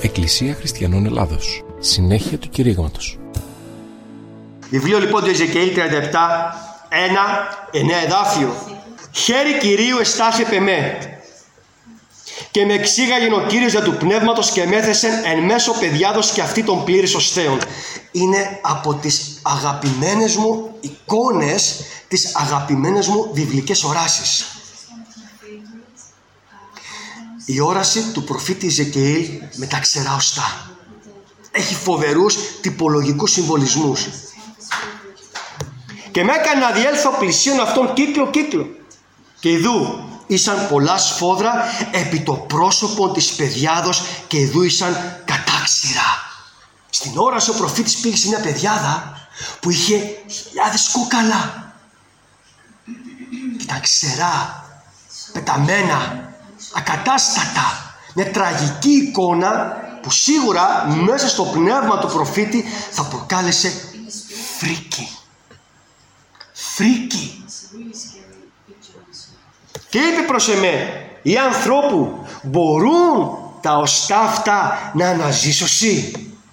Εκκλησία Χριστιανών Ελλάδος. Συνέχεια του κηρύγματος. Βιβλίο λοιπόν του Εζεκιήλ 37, 1, 9 εδάφιο. Χέρι Κυρίου εστάθη επ' εμέ, και με εξήγαγεν ο Κύριος για του πνεύματος και μέθεσεν εν μέσω παιδιάδος και αυτή των πλήρης οστέων. Είναι από τις αγαπημένες μου εικόνες, τις αγαπημένες μου βιβλικές οράσεις. Η όραση του προφήτη Εζεκιήλ με τα ξερά οστά. Έχει φοβερούς τυπολογικούς συμβολισμούς. Και με έκανε να διέλθω πλησίον αυτόν κύκλο. Και ιδού ήσαν πολλά σφόδρα επί το πρόσωπο της παιδιάδος και ιδού ήσαν κατάξυρα. Στην όραση ο προφήτης πήγε σε μια παιδιάδα που είχε χιλιάδες κούκαλα. Και ήταν ξερά, πεταμένα, ακατάστατα. Μια τραγική εικόνα που σίγουρα μέσα στο πνεύμα του προφήτη θα προκάλεσε φρίκη. Και είπε προς εμέ, οι ανθρώπου μπορούν τα οστά αυτά να αναζήσωσι?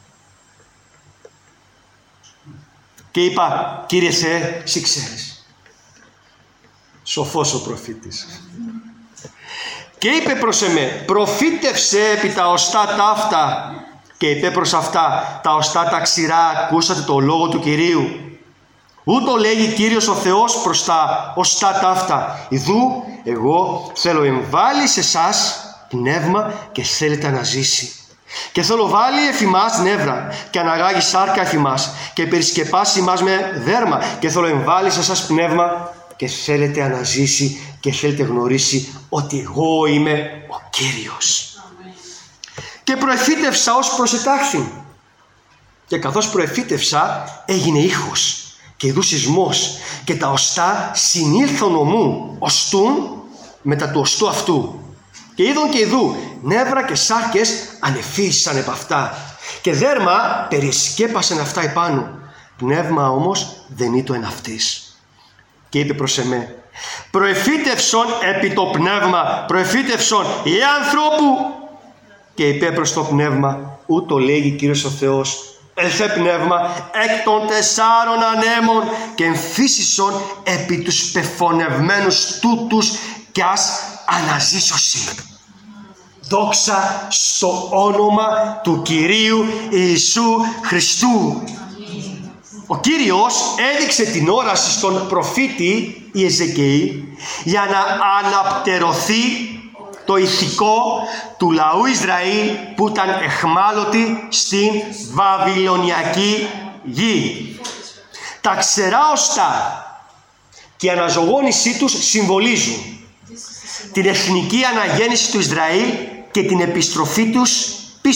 Και είπα, Κύριε Θεέ, εσύ ξέρεις. Σοφός ο προφήτης. Και είπε προς εμέ, προφήτευσε επί τα οστά ταύτα. Και είπε προς αυτά, τα οστά τα ξηρά, ακούσατε το λόγο του Κυρίου? Ούτω λέγει Κύριος ο Θεός προς τα οστά ταύτα. Ιδού εγώ θέλω εμβάλει σε εσάς πνεύμα και θέλετε να ζήσει. Και θέλω βάλει εφημάς νεύρα και αναγάγει σάρκα εφημάς και περισκεπάσει μας με δέρμα. Και θέλω εμβάλει σε εσάς πνεύμα και θέλετε αναζήσει και θέλετε γνωρίσει ότι εγώ είμαι ο Κύριος. Και προεφήτευσα ως προσετάχθην. Και καθώς προεφήτευσα έγινε ήχος και ειδού σεισμός, και τα οστά συνήλθον ομού οστούν μετά του οστού αυτού. Και είδον και ειδού νεύρα και σάρκες ανεφύσαν επ' αυτά, και δέρμα περισκέπασαν αυτά επάνω. Πνεύμα όμως δεν ήτο εν αυτής. Και είπε προς εμέ, προεφήτευσον επί το πνεύμα, προεφήτευσον οι ανθρώπου. Και είπε προς το πνεύμα, ούτω λέγει Κύριος ο Θεός, ελθέ πνεύμα εκ των 4 ανέμων και εμφύσισον επί τους πεφωνευμένους τούτους και ας αναζήσωσι. Δόξα στο όνομα του Κυρίου Ιησού Χριστού. Ο Κύριος έδειξε την όραση στον προφήτη Εζεκιήλ για να αναπτερωθεί το ηθικό του λαού Ισραήλ που ήταν εχμάλωτοι στην Βαβυλωνιακή γη. Τα ξερά οστά και η αναζωογόνησή τους συμβολίζουν την εθνική αναγέννηση του Ισραήλ και την επιστροφή τους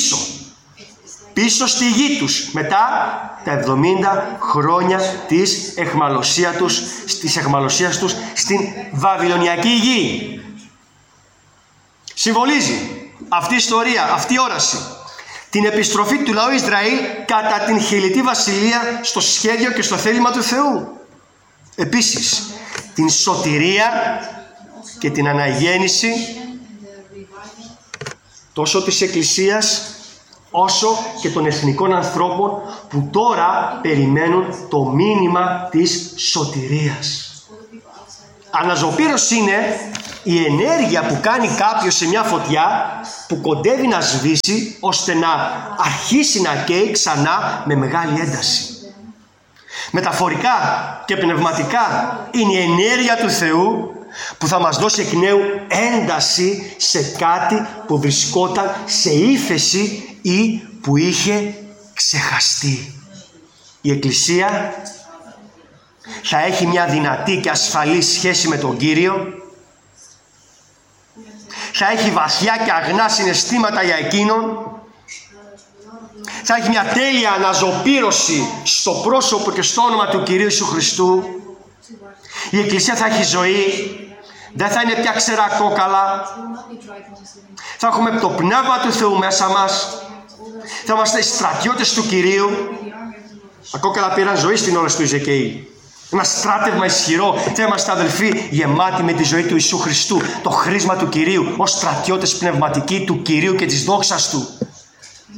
πίσω στη γη τους μετά τα 70 χρόνια της εχμαλωσίας τους στην Βαβυλωνιακή γη. Συμβολίζει αυτή η ιστορία, αυτή η όραση, την επιστροφή του λαού Ισραήλ κατά την χιλιτή βασιλεία στο σχέδιο και στο θέλημα του Θεού. Επίσης, την σωτηρία και την αναγέννηση τόσο της Εκκλησίας όσο και των εθνικών ανθρώπων που τώρα περιμένουν το μήνυμα της σωτηρίας. Αναζωπήρωση είναι η ενέργεια που κάνει κάποιος σε μια φωτιά που κοντεύει να σβήσει ώστε να αρχίσει να καίει ξανά με μεγάλη ένταση. Μεταφορικά και πνευματικά είναι η ενέργεια του Θεού που θα μας δώσει εκ νέου ένταση σε κάτι που βρισκόταν σε ύφεση ή που είχε ξεχαστεί. Η Εκκλησία θα έχει μια δυνατή και ασφαλή σχέση με τον Κύριο, θα έχει βαθιά και αγνά συναισθήματα για Εκείνον, θα έχει μια τέλεια αναζωπήρωση στο πρόσωπο και στο όνομα του Κυρίου Ιησού Χριστού. Η Εκκλησία θα έχει ζωή, δεν θα είναι πια ξερά κόκαλα, θα έχουμε το Πνεύμα του Θεού μέσα μας, θα είμαστε στρατιώτες του Κυρίου. Τα κόκαλα πήραν ζωή στην ώρα του Εζεκιήλ. Ένα στράτευμα ισχυρό. Θα είμαστε αδελφοί γεμάτοι με τη ζωή του Ιησού Χριστού, το χρήσμα του Κυρίου, ως στρατιώτες πνευματικοί του Κυρίου και της δόξας Του.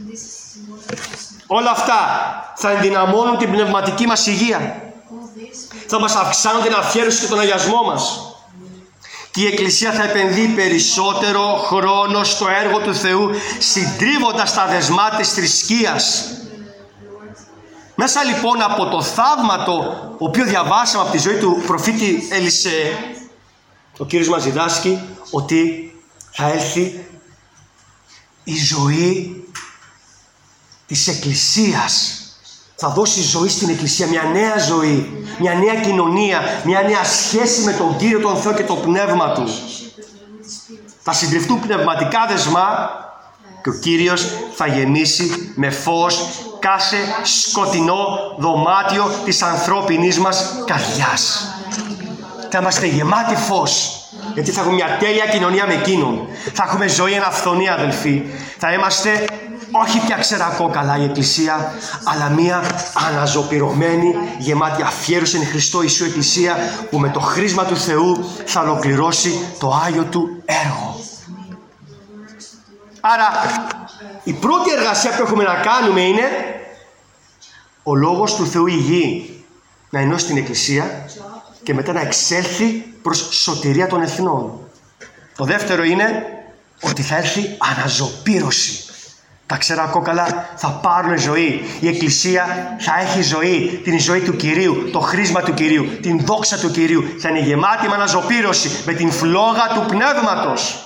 Όλα αυτά θα ενδυναμώνουν την πνευματική μας υγεία. Θα μας αυξάνουν την αφιέρωση και τον αγιασμό μας. Και η Εκκλησία θα επενδύει περισσότερο χρόνο στο έργο του Θεού, συντρίβοντας τα δεσμά της θρησκείας. Μέσα λοιπόν από το θαύμα το οποίο διαβάσαμε από τη ζωή του προφήτη Ελισέ, ο Κύριος μας διδάσκει ότι θα έλθει η ζωή της Εκκλησίας. Θα δώσει ζωή στην Εκκλησία, μια νέα ζωή, μια νέα κοινωνία, μια νέα σχέση με τον Κύριο τον Θεό και το Πνεύμα Του. Θα συντριφτούν πνευματικά δεσμά και ο Κύριος θα γεμίσει με φως κάθε σκοτεινό δωμάτιο της ανθρώπινης μας καρδιάς. Θα είμαστε γεμάτοι φως, γιατί θα έχουμε μια τέλεια κοινωνία με Εκείνον. Θα έχουμε ζωή εν αυθονία, αδελφοί. Θα είμαστε όχι πια ξερακόκαλα η Εκκλησία, αλλά μια αναζωπυρωμένη, γεμάτη αφιέρωση εν Χριστώ Ιησού Εκκλησία, που με το χρήσμα του Θεού θα ολοκληρώσει το Άγιο Του έργο. Άρα η πρώτη εργασία που έχουμε να κάνουμε είναι ο Λόγος του Θεού η γη να ενώσει την Εκκλησία και μετά να εξέλθει προς σωτηρία των εθνών. Το δεύτερο είναι ότι θα έρθει αναζωπήρωση. Τα ξερά κόκαλα θα πάρουν ζωή. Η Εκκλησία θα έχει ζωή. Την ζωή του Κυρίου, το χρήσμα του Κυρίου, την δόξα του Κυρίου. Θα είναι γεμάτη με αναζωπήρωση, με την φλόγα του Πνεύματος.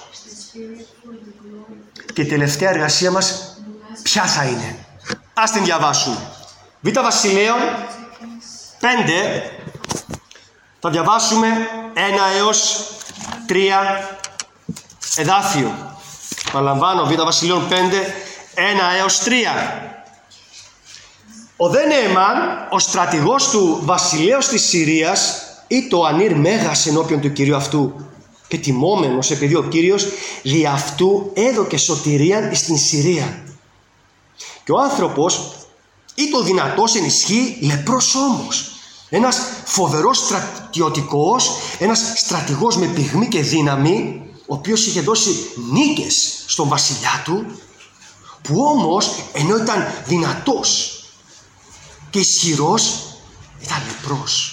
Και η τελευταία εργασία μας ποια θα είναι? Ας την διαβάσουμε. Β' Βασιλείων 5. Θα διαβάσουμε 1 έως 3 εδάφιο. Παραλαμβάνω, Β' Βασιλείων 5, 1 έως 3. Ο δε Νεεμάν, ο στρατηγός του βασιλέως της Συρίας, ή το ανήρ μέγας ενώπιον του Κυρίου αυτού, και τιμόμενος επειδή ο Κύριος δι' αυτού έδωκε σωτηρίαν στην Συρία. Και ο άνθρωπος ή το δυνατός εν ισχύ, λεπρός όμως. Ένας φοβερός στρατιωτικός, ένας στρατηγός με πυγμή και δύναμη, ο οποίος είχε δώσει νίκες στον βασιλιά του, που όμως ενώ ήταν δυνατός και ισχυρός, ήταν λεπρός.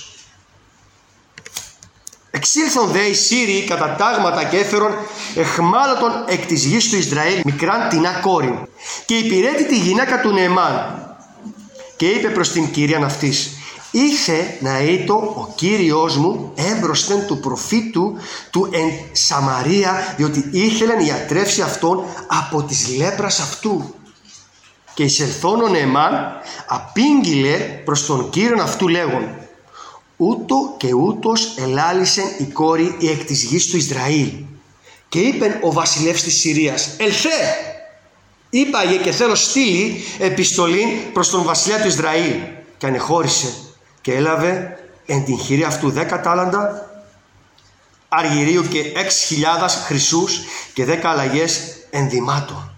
Εξήλθον δε οι Σύριοι κατά τάγματα και έφερον εχμάλωτον εκ της γης του Ισραήλ μικράν τεινά κόρην, και υπηρέτη τη γυναίκα του Νεεμάν, και είπε προς την κυρίαν αυτής: «Ήθε να είτο ο Κύριος μου έμπροσθεν του προφήτου του εν Σαμαρία, διότι ήθελε να ιατρεύσει αυτόν από της λέπρας αυτού». Και εισελθόν ο Νεεμάν απήγγειλε προς τον Κύριον αυτού λέγον: «Ούτω και ούτως ελάλησεν η κόρη η εκ της γης του Ισραήλ». Και είπεν ο βασιλεύς της Συρίας: «Ελθέ, είπαγε και θέλω στείλει επιστολή προς τον βασιλιά του Ισραήλ». Και ανεχώρησε και έλαβε εν την χειρή αυτού 10 τάλαντα αργυρίου και 6.000 χρυσούς και 10 αλλαγές ενδυμάτων.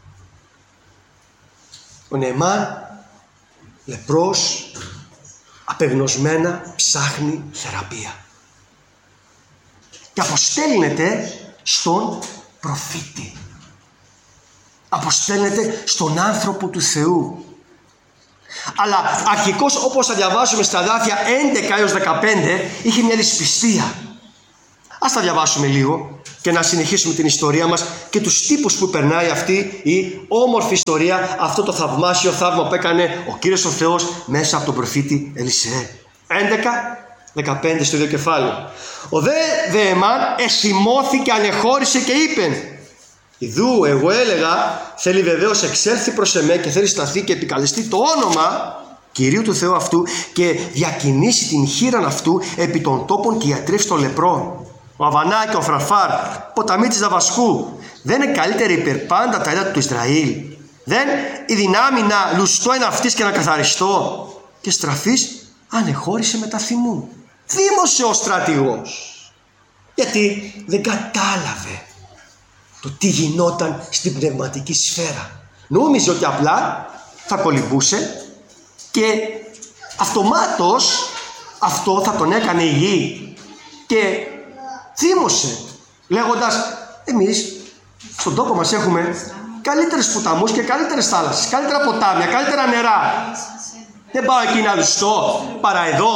Ο Νεεμάν, λεπρός, απεγνωσμένα ψάχνει θεραπεία. Και αποστέλνεται στον προφήτη. Αποστέλνεται στον άνθρωπο του Θεού. Αλλά αρχικώς, όπως θα διαβάσουμε στα εδάφια 11 έως 15, είχε μια δυσπιστία. Ας τα διαβάσουμε λίγο και να συνεχίσουμε την ιστορία μας και τους τύπους που περνάει αυτή η όμορφη ιστορία, αυτό το θαυμάσιο θαύμα που έκανε ο Κύριος ο Θεός μέσα από τον προφήτη Ελισέ. 11-15 στο ίδιο κεφάλαιο. Ο δε Νεεμάν εσημώθηκε, ανεχώρησε και είπε: «Ιδού εγώ έλεγα, θέλει βεβαίως εξέλθει προς εμέ και θέλει σταθεί και επικαλεστεί το όνομα Κυρίου του Θεού αυτού και διακινήσει την χείραν αυτού επί των τόπων και ιατρεύσει των λεπρών. Ο Αβανά και ο Φραφάρ, ποταμοί της Δαμασκού, δεν είναι καλύτερη υπέρ πάντα τα έδατα του Ισραήλ? Δεν η δυνάμει να λουστώ εν αυτής και να καθαριστώ?» Και στραφής ανεχώρησε μετά θυμού. Θύμωσε ο στρατηγός, γιατί δεν κατάλαβε το τι γινόταν στην πνευματική σφαίρα. Νόμιζε ότι απλά θα κολυμπούσε και αυτομάτως αυτό θα τον έκανε υγιή. Και θύμωσε λέγοντας: «Εμείς στον τόπο μας έχουμε καλύτερους ποταμούς και καλύτερες θάλασσες, καλύτερα ποτάμια, καλύτερα νερά. Δεν πάω εκεί να λουστώ, παρά εδώ.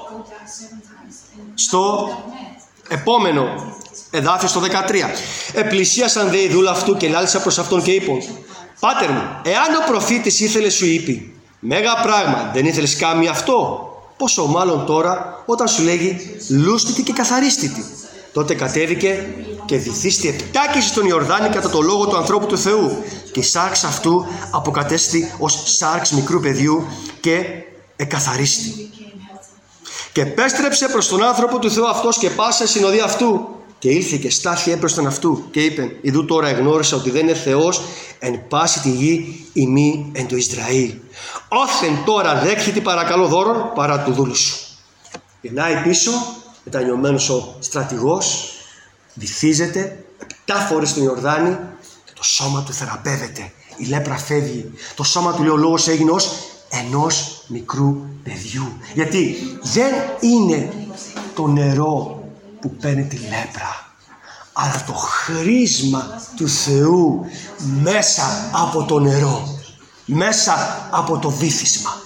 Στο επόμενο εδάφιο, στο 13. Επλησίασαν δε οι δούλα αυτού και λάλησαν προς αυτόν και είπαν: Πάτερ μου, εάν ο προφήτης ήθελε σου είπε, μέγα πράγμα, δεν ήθελες κάμει αυτό? Πόσο μάλλον τώρα όταν σου λέγει λούστητη και καθαρίστητη. Τότε κατέβηκε και βυθίστη 7 κήσεις στον Ιορδάνη κατά το λόγο του ανθρώπου του Θεού. Και η σάρξ αυτού αποκατέστη ως σάρξ μικρού παιδιού και εκαθαρίστη. Και επέστρεψε προς τον άνθρωπο του Θεού αυτός και πάσε συνοδεία αυτού. Και ήλθε και στάθη έμπροσθεν αυτού και είπε: Ιδού τώρα εγνώρισα ότι δεν είναι Θεός εν πάση τη γη ημί εν το Ισραήλ. Όθεν τώρα δέχθητη παρακαλώ δώρον παρά του δούλου σου. Γυρνάει πίσω, μετανιωμένος ο στρατηγός, βυθίζεται 7 φορές στον Ιορδάνη και το σώμα του θεραπεύεται. Η λέπρα φεύγει. Το σώμα του, λέει ο λόγος, έγινε ως ενός μικρού παιδιού. Γιατί δεν είναι το νερό που παίρνει τη λέπρα, αλλά το χρήσμα του Θεού μέσα από το νερό, μέσα από το βύθισμα.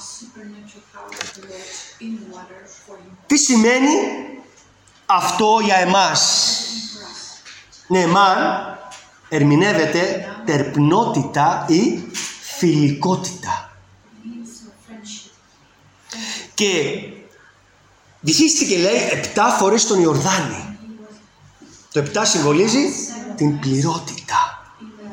Τι σημαίνει αυτό για εμάς? Νεμάν ερμηνεύεται τερπνότητα ή φιλικότητα. Και βυθίστηκε, λέει, 7 φορές στον Ιορδάνη. Το 7 συμβολίζει την πληρότητα.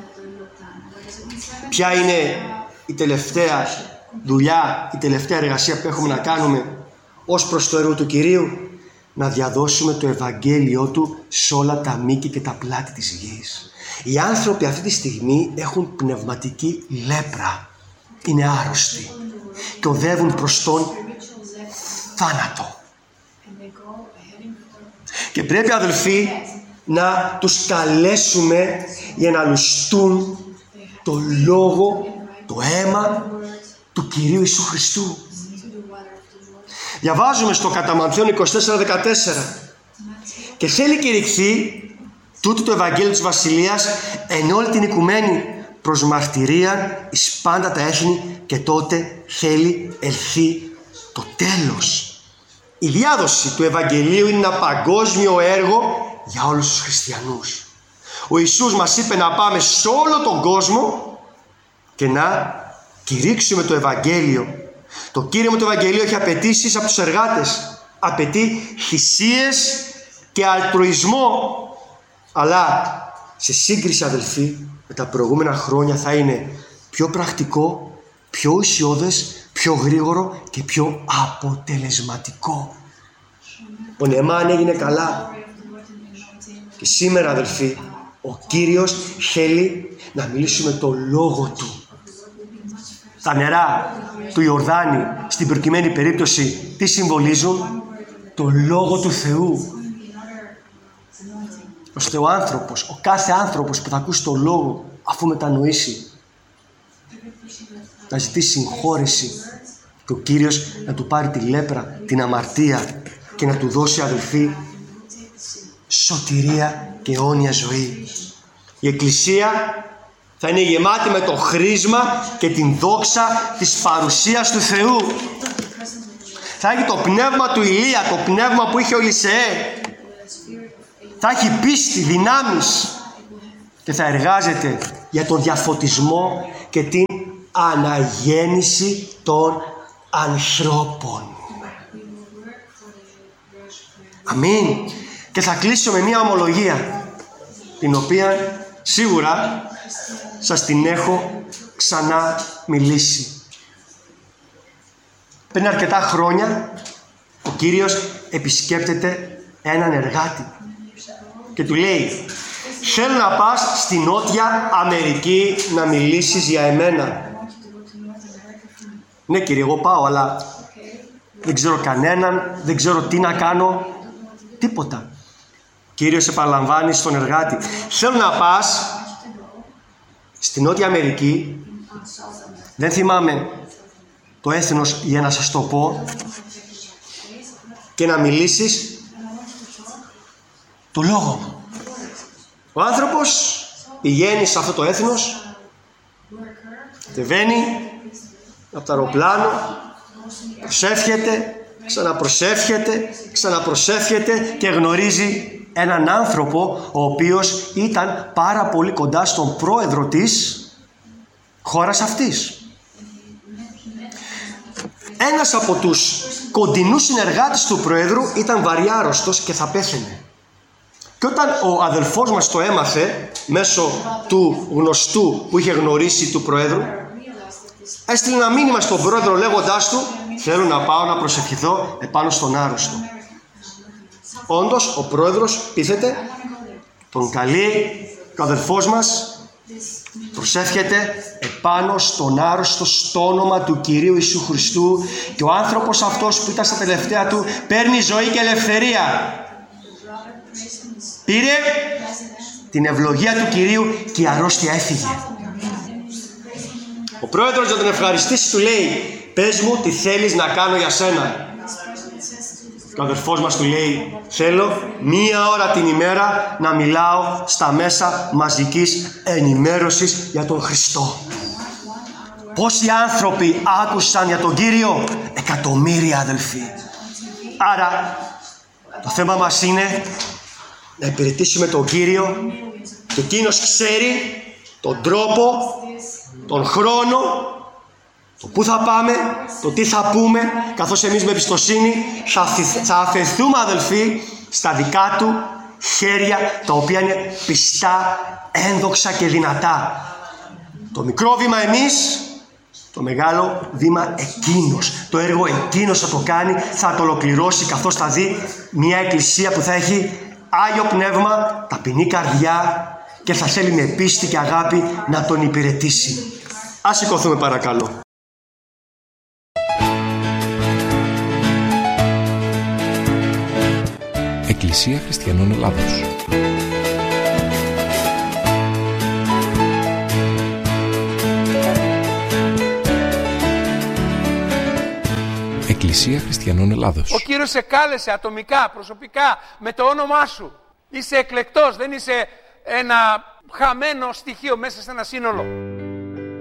Ποια είναι η τελευταία δουλειά, η τελευταία εργασία που έχουμε να κάνουμε ως προς το έργο του Κυρίου? Να διαδώσουμε το Ευαγγέλιο Του σε όλα τα μήκη και τα πλάτη της γης. Οι άνθρωποι αυτή τη στιγμή έχουν πνευματική λέπρα. Είναι άρρωστοι και οδεύουν προς τον θάνατο. Και πρέπει, αδελφοί, να τους καλέσουμε για να λουστούν το λόγο, το αίμα του Κυρίου Ιησού Χριστού. Διαβάζουμε στο κατά Ματθαίον 24:14. Και θέλει κηρυχθεί τούτο το Ευαγγέλιο της Βασιλείας εν όλη την οικουμένη προς μαρτυρία εις πάντα τα έθνη, και τότε θέλει ελθεί το τέλος. Η διάδοση του Ευαγγελίου είναι ένα παγκόσμιο έργο για όλους τους χριστιανούς. Ο Ιησούς μας είπε να πάμε σε όλο τον κόσμο και να κηρύξουμε το Ευαγγέλιο. Το κήρυγμα του Ευαγγελίου έχει απαιτήσεις από τους εργάτες. Απαιτεί θυσίες και αλτρουισμό. Αλλά σε σύγκριση, αδελφοί, με τα προηγούμενα χρόνια θα είναι πιο πρακτικό, πιο ουσιώδες, πιο γρήγορο και πιο αποτελεσματικό. Ο Νεμάν έγινε καλά. Και σήμερα, αδελφοί, ο Κύριος θέλει να μιλήσουμε το λόγο Του. Τα νερά του Ιορδάνη, στην προκειμένη περίπτωση, τι συμβολίζουν? Το λόγο του Θεού. Ώστε ο άνθρωπος, ο κάθε άνθρωπος που θα ακούσει το λόγο, αφού μετανοήσει, να ζητήσει συγχώρεση και ο Κύριος να του πάρει τη λέπρα, την αμαρτία και να του δώσει, αδελφοί, σωτηρία και αιώνια ζωή. Η Εκκλησία θα είναι γεμάτη με το χρήσμα και την δόξα της παρουσίας του Θεού. Θα έχει το πνεύμα του Ηλία, το πνεύμα που είχε ο Ελισεέ. Θα έχει πίστη, δυνάμεις και θα εργάζεται για τον διαφωτισμό και την αναγέννηση των ανθρώπων. Αμήν. Και θα κλείσω με μια ομολογία, την οποία σίγουρα σας την έχω ξανά μιλήσει. Πριν αρκετά χρόνια ο Κύριος επισκέπτεται έναν εργάτη και του λέει: θέλω να πας στη Νότια Αμερική να μιλήσεις για εμένα. Ναι, κύριε, εγώ πάω, αλλά δεν ξέρω κανέναν, δεν ξέρω τι να κάνω, τίποτα. Κύριος επαναλαμβάνει στον εργάτη: θέλω να πας στη Νότια Αμερική, δεν θυμάμαι το έθνος για να σας το πω, και να μιλήσεις το λόγο μου. Ο άνθρωπος πηγαίνει σε αυτό το έθνος Κατεβαίνει από το αεροπλάνο, προσεύχεται, ξαναπροσεύχεται και γνωρίζει έναν άνθρωπο ο οποίος ήταν πάρα πολύ κοντά στον πρόεδρο της χώρας αυτής. Ένας από τους κοντινούς συνεργάτες του πρόεδρου ήταν βαριά άρρωστος και θα πέθαινε. Και όταν ο αδελφός μας το έμαθε μέσω του γνωστού που είχε γνωρίσει του πρόεδρου, έστειλε ένα μήνυμα στον πρόεδρο λέγοντάς του: θέλω να πάω να προσευχηθώ επάνω στον άρρωστο. Όντως ο πρόεδρος πείθεται, τον καλεί και ο αδελφός μας προσεύχεται επάνω στον άρρωστο στο όνομα του Κυρίου Ιησού Χριστού, και ο άνθρωπος αυτός που ήταν στα τελευταία του παίρνει ζωή και ελευθερία. Πήρε την ευλογία του Κυρίου και η αρρώστια έφυγε. Ο πρόεδρος, για τον ευχαριστήσει, του λέει: πες μου τι θέλεις να κάνω για σένα. Και ο αδερφός μας του λέει: θέλω 1 ώρα την ημέρα να μιλάω στα μέσα μαζικής ενημέρωσης για τον Χριστό. Πόσοι άνθρωποι άκουσαν για τον Κύριο? Εκατομμύρια, αδελφοί. Άρα το θέμα μας είναι να υπηρετήσουμε τον Κύριο, και εκείνος ξέρει τον τρόπο, τον χρόνο, το πού θα πάμε, το τι θα πούμε, καθώς εμείς με εμπιστοσύνη θα αφαιθούμε, αδελφοί, στα δικά του χέρια, τα οποία είναι πιστά, ένδοξα και δυνατά. Το μικρό βήμα εμείς, το μεγάλο βήμα εκείνος. Το έργο εκείνος θα το κάνει, θα το ολοκληρώσει, καθώς θα δει μια εκκλησία που θα έχει Άγιο Πνεύμα, ταπεινή καρδιά και θα θέλει με πίστη και αγάπη να τον υπηρετήσει. Ας σηκωθούμε παρακαλώ. Εκκλησία Χριστιανών Ελλάδος. Εκκλησία Χριστιανών Ελλάδος. Ο Κύριος σε κάλεσε ατομικά, προσωπικά, με το όνομά σου. Είσαι εκλεκτός, δεν είσαι ένα χαμένο στοιχείο μέσα σε ένα σύνολο.